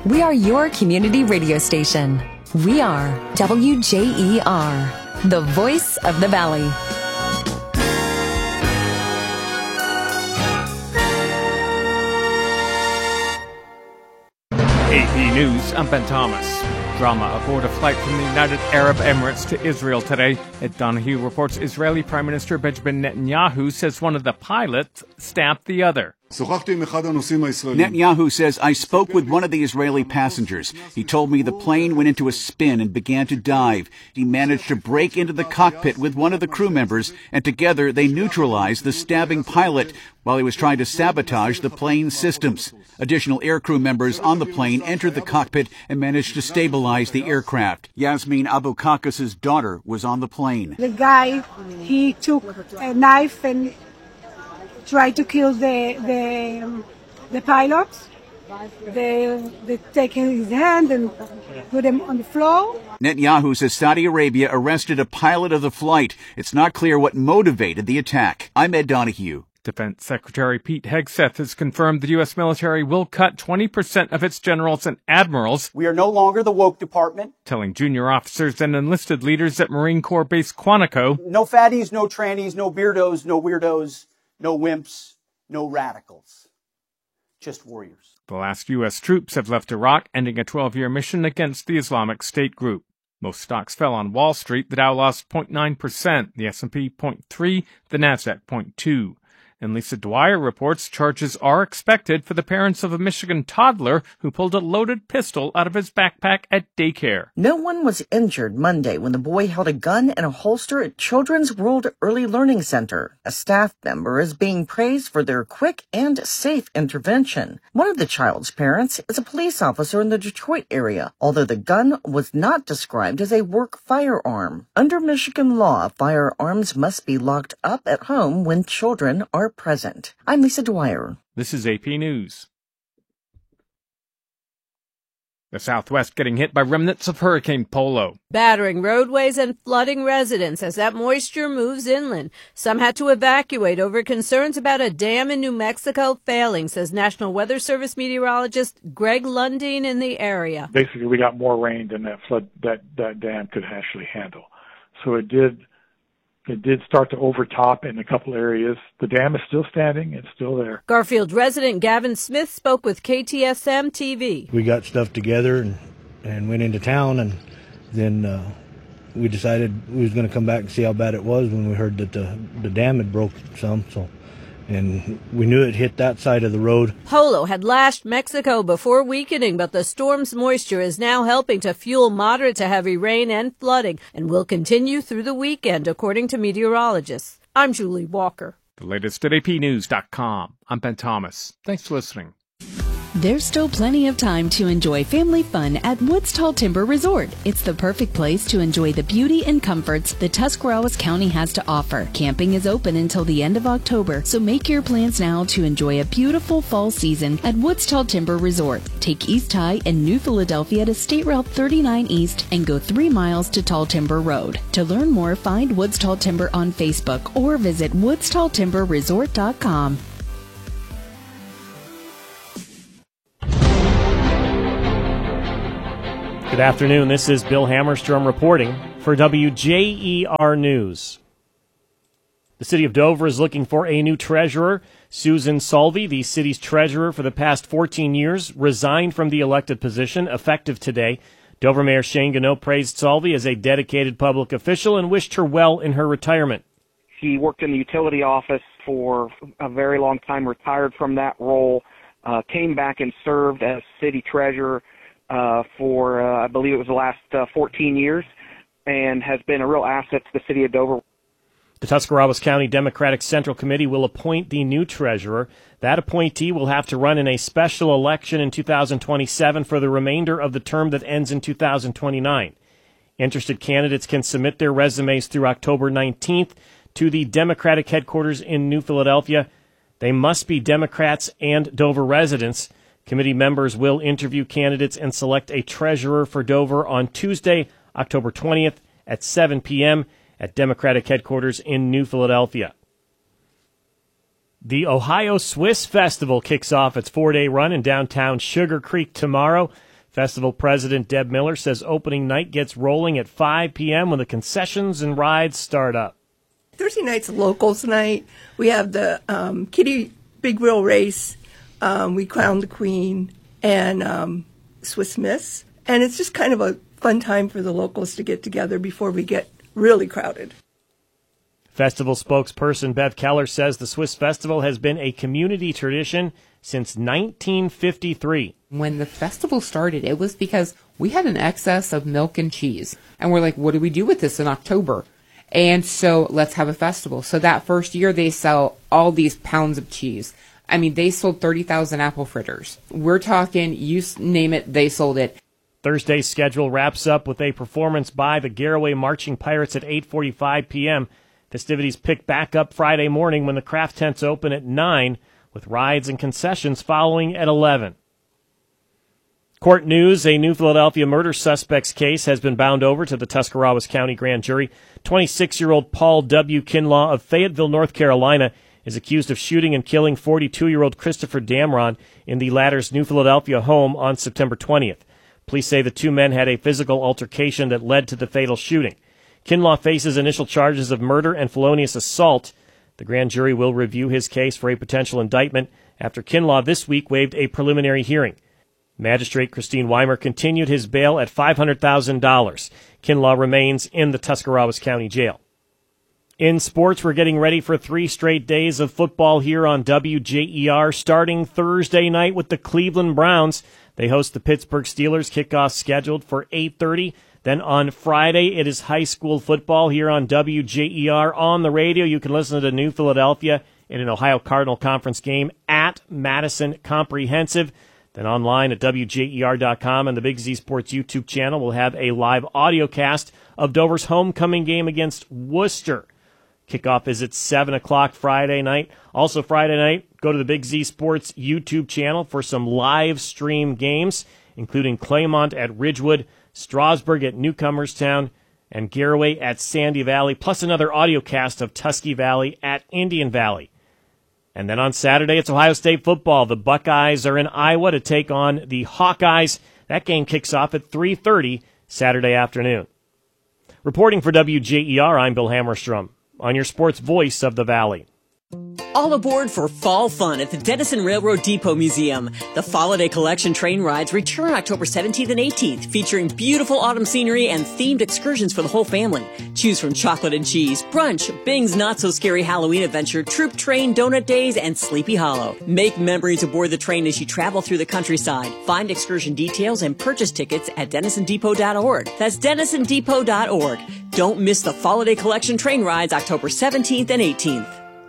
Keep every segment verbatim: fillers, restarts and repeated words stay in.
We are your community radio station. We are W J E R, the voice of the Valley. A P News, I'm Ben Thomas. Drama aboard a flight from the United Arab Emirates to Israel today. Ed Donahue reports Israeli Prime Minister Benjamin Netanyahu says one of the pilots stabbed the other. Netanyahu says, I spoke with one of the Israeli passengers. He told me the plane went into a spin and began to dive. He managed to break into the cockpit with one of the crew members, and together they neutralized the stabbing pilot while he was trying to sabotage the plane's systems. Additional aircrew members on the plane entered the cockpit and managed to stabilize the aircraft. Yasmin Abu Kakas's daughter was on the plane. The guy, he took a knife and tried to kill the the um, the pilot. They they take his hand and put him on the floor. Netanyahu says Saudi Arabia arrested a pilot of the flight. It's not clear what motivated the attack. I'm Ed Donahue. Defense Secretary Pete Hegseth has confirmed the U S military will cut twenty percent of its generals and admirals. We are no longer the woke department. Telling junior officers and enlisted leaders at Marine Corps Base Quantico. No fatties, no trannies, no beardos, no weirdos, no wimps, no radicals. Just warriors. The last U S troops have left Iraq, ending a twelve-year mission against the Islamic State group. Most stocks fell on Wall Street. The Dow lost zero point nine percent, the S and P zero point three, the Nasdaq zero point two. And Lisa Dwyer reports charges are expected for the parents of a Michigan toddler who pulled a loaded pistol out of his backpack at daycare. No one was injured Monday when the boy held a gun in a holster at Children's World Early Learning Center. A staff member is being praised for their quick and safe intervention. One of the child's parents is a police officer in the Detroit area, although the gun was not described as a work firearm. Under Michigan law, firearms must be locked up at home when children are present. I'm Lisa Dwyer. This is A P News. The Southwest getting hit by remnants of Hurricane Polo. Battering roadways and flooding residents as that moisture moves inland. Some had to evacuate over concerns about a dam in New Mexico failing, says National Weather Service meteorologist Greg Lundeen in the area. Basically, we got more rain than that flood that, that dam could actually handle. So it did It did start to overtop in a couple areas. The dam is still standing. It's still there. Garfield resident Gavin Smith spoke with K T S M T V. We got stuff together and, and went into town, and then uh, we decided we was going to come back and see how bad it was when we heard that the, the dam had broke some. So, and we knew it hit that side of the road. Polo had lashed Mexico before weakening, but the storm's moisture is now helping to fuel moderate to heavy rain and flooding and will continue through the weekend, according to meteorologists. I'm Julie Walker. The latest at A P news dot com. I'm Ben Thomas. Thanks for listening. There's still plenty of time to enjoy family fun at Woods Tall Timber Resort. It's the perfect place to enjoy the beauty and comforts that Tuscarawas County has to offer. Camping is open until the end of October, so make your plans now to enjoy a beautiful fall season at Woods Tall Timber Resort. Take East High and New Philadelphia to State Route thirty-nine East and go three miles to Tall Timber Road. To learn more, find Woods Tall Timber on Facebook or visit woods tall timber resort dot com. Good afternoon. This is Bill Hammerstrom reporting for W J E R News. The city of Dover is looking for a new treasurer. Susan Salvi, the city's treasurer for the past fourteen years, resigned from the elected position effective today. Dover Mayor Shane Gano praised Salvi as a dedicated public official and wished her well in her retirement. He worked in the utility office for a very long time, retired from that role, uh, came back and served as city treasurer Uh, for, uh, I believe it was the last uh, fourteen years, and has been a real asset to the city of Dover. The Tuscarawas County Democratic Central Committee will appoint the new treasurer. That appointee will have to run in a special election in two thousand twenty-seven for the remainder of the term that ends in two thousand twenty-nine. Interested candidates can submit their resumes through October nineteenth to the Democratic headquarters in New Philadelphia. They must be Democrats and Dover residents. Committee members will interview candidates and select a treasurer for Dover on Tuesday, October twentieth at seven p.m. at Democratic headquarters in New Philadelphia. The Ohio Swiss Festival kicks off its four-day run in downtown Sugar Creek tomorrow. Festival President Deb Miller says opening night gets rolling at five p.m. when the concessions and rides start up. Thursday night's locals night. We have the um, Kitty Big Wheel Race. Um, we crown the Queen and um, Swiss Miss. And it's just kind of a fun time for the locals to get together before we get really crowded. Festival spokesperson Bev Keller says the Swiss Festival has been a community tradition since nineteen fifty-three. When the festival started, it was because we had an excess of milk and cheese. And we're like, what do we do with this in October? And so let's have a festival. So that first year, they sell all these pounds of cheese. I mean, they sold thirty thousand apple fritters. We're talking, you name it, they sold it. Thursday's schedule wraps up with a performance by the Garaway Marching Pirates at eight forty-five p.m. Festivities pick back up Friday morning when the craft tents open at nine, with rides and concessions following at eleven. Court news, a New Philadelphia murder suspect's case has been bound over to the Tuscarawas County Grand Jury. twenty-six-year-old Paul W. Kinlaw of Fayetteville, North Carolina, is accused of shooting and killing forty-two-year-old Christopher Damron in the latter's New Philadelphia home on September twentieth. Police say the two men had a physical altercation that led to the fatal shooting. Kinlaw faces initial charges of murder and felonious assault. The grand jury will review his case for a potential indictment after Kinlaw this week waived a preliminary hearing. Magistrate Christine Weimer continued his bail at five hundred thousand dollars. Kinlaw remains in the Tuscarawas County Jail. In sports, we're getting ready for three straight days of football here on W J E R, starting Thursday night with the Cleveland Browns. They host the Pittsburgh Steelers. Kickoff scheduled for eight thirty. Then on Friday, it is high school football here on W J E R. On the radio, you can listen to New Philadelphia in an Ohio Cardinal Conference game at Madison Comprehensive. Then online at W J E R dot com and the Big Z Sports YouTube channel, we'll have a live audio cast of Dover's homecoming game against Worcester. Kickoff is at seven o'clock Friday night. Also Friday night, go to the Big Z Sports YouTube channel for some live stream games, including Claymont at Ridgewood, Strasburg at Newcomerstown, and Garaway at Sandy Valley, plus another audio cast of Tusky Valley at Indian Valley. And then on Saturday, it's Ohio State football. The Buckeyes are in Iowa to take on the Hawkeyes. That game kicks off at three thirty Saturday afternoon. Reporting for W J E R, I'm Bill Hammerstrom, on your sports voice of the Valley. All aboard for fall fun at the Denison Railroad Depot Museum. The Fall-A-Day Collection train rides return October seventeenth and eighteenth, featuring beautiful autumn scenery and themed excursions for the whole family. Choose from chocolate and cheese, brunch, Bing's Not-So-Scary Halloween Adventure, Troop Train, Donut Days, and Sleepy Hollow. Make memories aboard the train as you travel through the countryside. Find excursion details and purchase tickets at denison depot dot org. That's denison depot dot org. Don't miss the Fall-A-Day Collection train rides October seventeenth and eighteenth.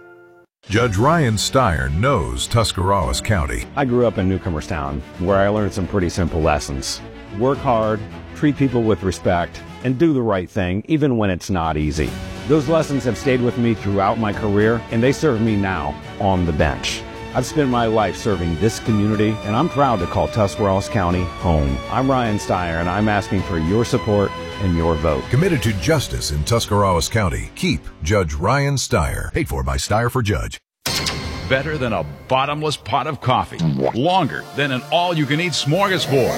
Judge Ryan Steyer knows Tuscarawas County. I grew up in Newcomerstown, where I learned some pretty simple lessons. Work hard, treat people with respect, and do the right thing, even when it's not easy. Those lessons have stayed with me throughout my career, and they serve me now on the bench. I've spent my life serving this community, and I'm proud to call Tuscarawas County home. I'm Ryan Steyer, and I'm asking for your support and your vote. Committed to justice in Tuscarawas County. Keep Judge Ryan Steyer. Paid for by Steyer for Judge. Better than a bottomless pot of coffee. Longer than an all-you-can-eat smorgasbord.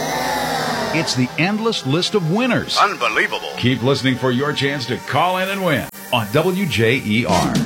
It's the endless list of winners. Unbelievable. Keep listening for your chance to call in and win on W J E R.